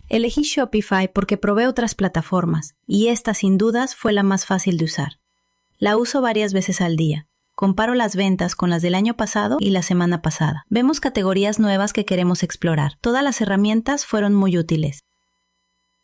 Elegí Shopify porque probé otras plataformas y esta sin dudas fue la más fácil de usar. La uso varias veces al día. Comparo las ventas con las del año pasado y la semana pasada. Vemos categorías nuevas que queremos explorar. Todas las herramientas fueron muy útiles.